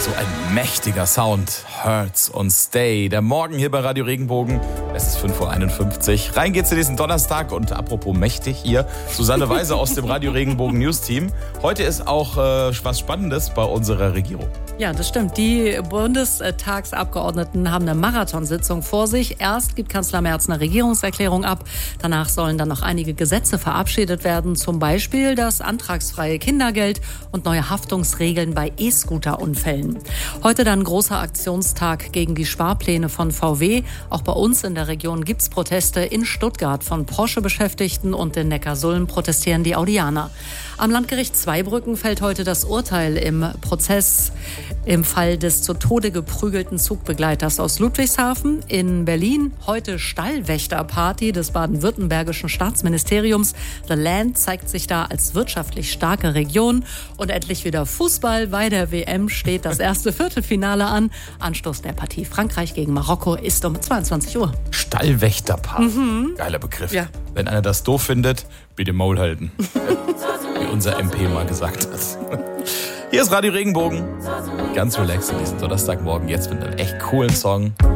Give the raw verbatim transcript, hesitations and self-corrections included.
So ein mächtiger Sound. Hurts und Stay. Der Morgen hier bei Radio Regenbogen. Es ist fünf Uhr einundfünfzig. Rein geht's in diesen Donnerstag. Und apropos mächtig hier, Susanne Weise aus dem Radio Regenbogen News Team. Heute ist auch äh, was Spannendes bei unserer Regierung. Ja, das stimmt. Die Bundestagsabgeordneten haben eine Marathonsitzung vor sich. Erst gibt Kanzler Merz eine Regierungserklärung ab. Danach sollen dann noch einige Gesetze verabschiedet werden. Zum Beispiel das antragsfreie Kindergeld und neue Haftungsregeln bei E-Scooter-Unfällen. Heute dann großer Aktionstag gegen die Sparpläne von V W. Auch bei uns in der Region gibt's Proteste. In Stuttgart von Porsche-Beschäftigten und in Neckarsulm protestieren die Audianer. Am Landgericht Zweibrücken fällt heute das Urteil im Prozess im Fall des zu Tode geprügelten Zugbegleiters aus Ludwigshafen. In Berlin heute Stallwächterparty des baden-württembergischen Staatsministeriums. The Land zeigt sich da als wirtschaftlich starke Region. Und endlich wieder Fußball. Bei der W M steht das erste Viertelfinale an. Anstoß der Partie Frankreich gegen Marokko ist um zweiundzwanzig Uhr. Stallwächterparty. Mhm. Geiler Begriff. Ja. Wenn einer das doof findet, bitte Maul halten. Wie unser M P mal gesagt hat. Hier ist Radio Regenbogen. Ganz relaxed in diesem Donnerstagmorgen. Jetzt mit einem echt coolen Song.